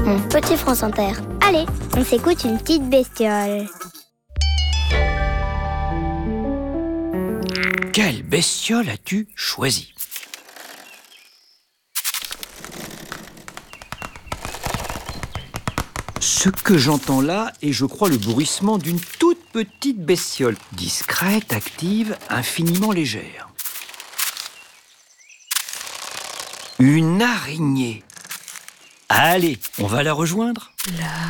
mon petit France Inter. Allez, on s'écoute une petite bestiole. Quelle bestiole as-tu choisi? Ce que j'entends là est, je crois, le bruissement d'une toute petite bestiole, discrète, active, infiniment légère. Une araignée. Allez, on va la rejoindre.